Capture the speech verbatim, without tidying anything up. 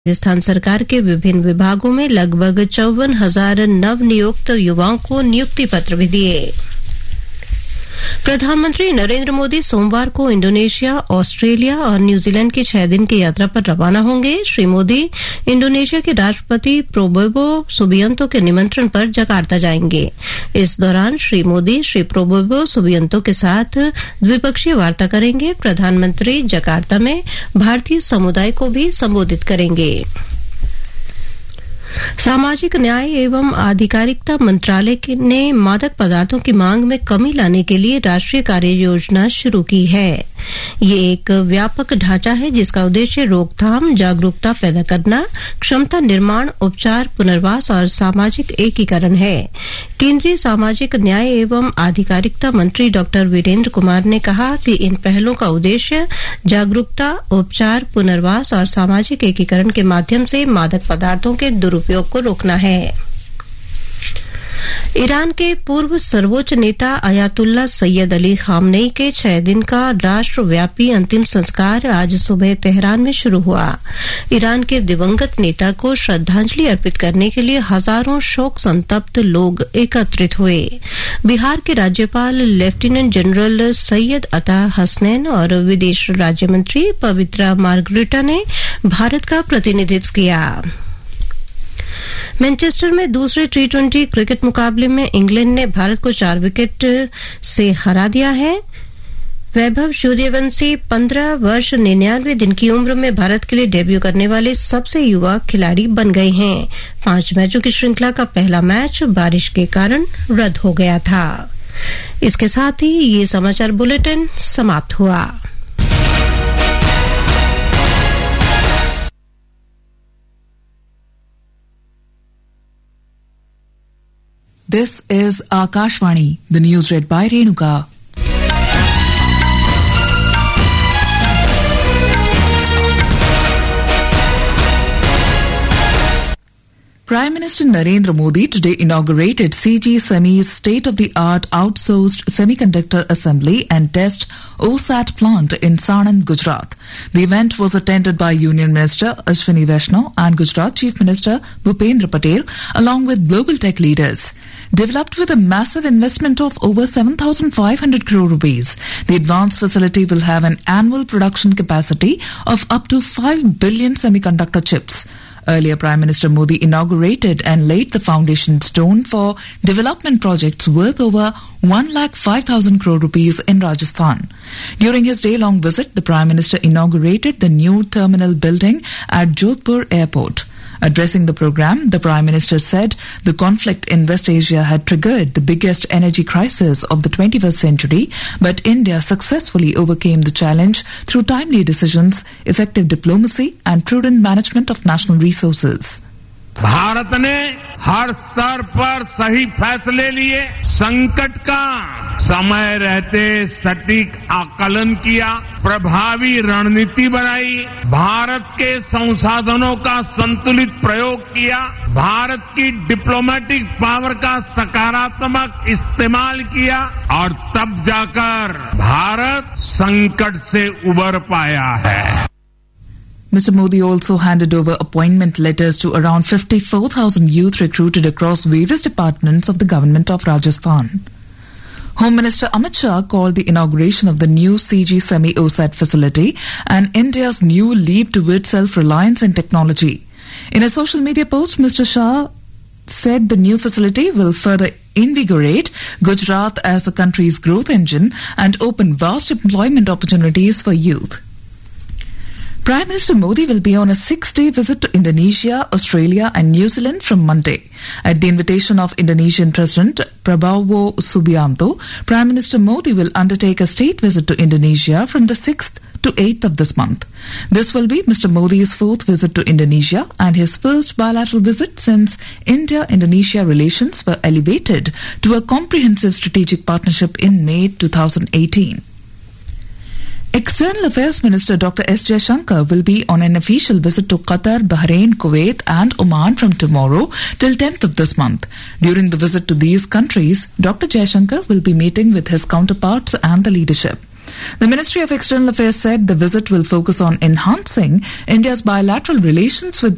राजस्थान सरकार के विभिन्न विभागों में लगभग चौवन हजार नवनियुक्त युवाओं को नियुक्ति पत्र भी दिए। प्रधानमंत्री नरेंद्र मोदी सोमवार को इंडोनेशिया, ऑस्ट्रेलिया और न्यूजीलैंड की छह दिन की यात्रा पर रवाना होंगे। श्री मोदी इंडोनेशिया के राष्ट्रपति प्रोबोवो सुबियांतो के निमंत्रण पर जकार्ता जाएंगे। इस दौरान श्री मोदी श्री प्रोबोवो सुबियांतो के साथ द्विपक्षीय वार्ता करेंगे। प्रधानमंत्री जकार्ता में भारतीय समुदाय को भी संबोधित करेंगे। सामाजिक न्याय एवं आधिकारिकता मंत्रालय ने मादक पदार्थों की मांग में कमी लाने के लिए राष्ट्रीय कार्य योजना शुरू की है। ये एक व्यापक ढांचा है जिसका उद्देश्य रोकथाम, जागरूकता पैदा करना, क्षमता निर्माण, उपचार, पुनर्वास और सामाजिक एकीकरण है। केंद्रीय सामाजिक न्याय एवं आधिकारिकता मंत्री डॉक्टर वीरेंद्र कुमार ने कहा कि इन पहलों का उद्देश्य जागरूकता, उपचार, पुनर्वास और सामाजिक एकीकरण के माध्यम से मादक पदार्थों के दुरुपयोग को रोकना है। ईरान के पूर्व सर्वोच्च नेता अयातुल्ला सैयद अली खामनेई के छह दिन का राष्ट्रव्यापी अंतिम संस्कार आज सुबह तेहरान में शुरू हुआ। ईरान के दिवंगत नेता को श्रद्धांजलि अर्पित करने के लिए हजारों शोक संतप्त लोग एकत्रित हुए। बिहार के राज्यपाल लेफ्टिनेंट जनरल सैयद अता हसनैन और विदेश राज्य मंत्री पवित्रा मार्गरेटा ने भारत का प्रतिनिधित्व किया। मैनचेस्टर में दूसरे टी ट्वेंटी क्रिकेट मुकाबले में इंग्लैंड ने भारत को चार विकेट से हरा दिया है। वैभव सूर्यवंशी पंद्रह वर्ष निन्यानवे दिन की उम्र में भारत के लिए डेब्यू करने वाले सबसे युवा खिलाड़ी बन गए हैं। पांच मैचों की श्रृंखला का पहला मैच बारिश के कारण रद्द हो गया था। इसके साथ ही ये समाचार बुलेटिन समाप्त हुआ। This is Akashvani, the news read by Renuka. Prime Minister Narendra Modi today inaugurated C G Semi's state-of-the-art outsourced semiconductor assembly and test O SAT plant in Sanand, Gujarat. The event was attended by Union Minister Ashwini Vaishnaw and Gujarat Chief Minister Bhupendra Patel, along with global tech leaders. Developed with a massive investment of over seven thousand five hundred crore rupees, the advanced facility will have an annual production capacity of up to five billion semiconductor chips. Earlier, Prime Minister Modi inaugurated and laid the foundation stone for development projects worth over one lakh five thousand crore rupees in Rajasthan. During his day-long visit, the Prime Minister inaugurated the new terminal building at Jodhpur Airport. Addressing the program, the Prime Minister said the conflict in West Asia had triggered the biggest energy crisis of the twenty-first century, but India successfully overcame the challenge through timely decisions, effective diplomacy and prudent management of national resources. Bharat ने हर स्तर पर सही फैसले लिए, संकट का समय रहते सटीक आकलन किया, प्रभावी रणनीति बनाई, भारत के संसाधनों का संतुलित प्रयोग किया, भारत की डिप्लोमेटिक पावर का सकारात्मक इस्तेमाल किया और तब जाकर भारत संकट से उबर पाया है। Mister Modi also handed over appointment letters to around fifty-four thousand youth recruited across various departments of the government of Rajasthan. Home Minister Amit Shah called the inauguration of the new C G Semi O SAT facility and India's new leap towards self-reliance in technology. In a social media post, Mister Shah said the new facility will further invigorate Gujarat as the country's growth engine and open vast employment opportunities for youth. Prime Minister Modi will be on a six-day visit to Indonesia, Australia and New Zealand from Monday. At the invitation of Indonesian President Prabowo Subianto, Prime Minister Modi will undertake a state visit to Indonesia from the sixth to eighth of this month. This will be Mister Modi's fourth visit to Indonesia and his first bilateral visit since India-Indonesia relations were elevated to a comprehensive strategic partnership in May two thousand eighteen. External Affairs Minister Doctor S. Jaishankar will be on an official visit to Qatar, Bahrain, Kuwait and Oman from tomorrow till tenth of this month. During the visit to these countries, Doctor Jaishankar will be meeting with his counterparts and the leadership. The Ministry of External Affairs said the visit will focus on enhancing India's bilateral relations with